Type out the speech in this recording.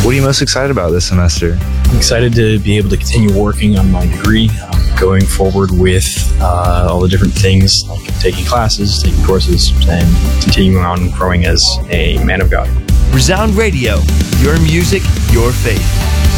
What are you most excited about this semester? I'm excited to be able to continue working on my degree, going forward with all the different things, like taking classes, taking courses, and continuing on growing as a man of God. Resound Radio, your music, your faith.